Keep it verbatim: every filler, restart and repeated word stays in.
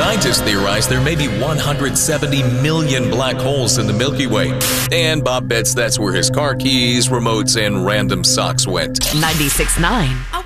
Scientists theorize there may be one hundred seventy million black holes in the Milky Way. And Bob bets that's where his car keys, remotes, and random socks went. ninety-six point nine